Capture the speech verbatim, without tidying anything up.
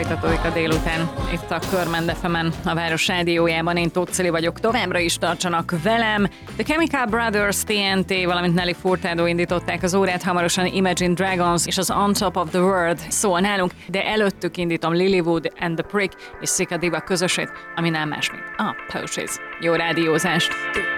folytatódik a délután itt a Körmend ef emen, a Város Rádiójában. Én Tóth Cili vagyok, továbbra is tartsanak velem. The Chemical Brothers, té en té, valamint Nelly Furtado indították az órát, hamarosan Imagine Dragons és az On Top of the World szól nálunk, de előttük indítom Lilywood and the Prick és Sika Diva közösét, ami nem más, mint a Poches. Jó rádiózást!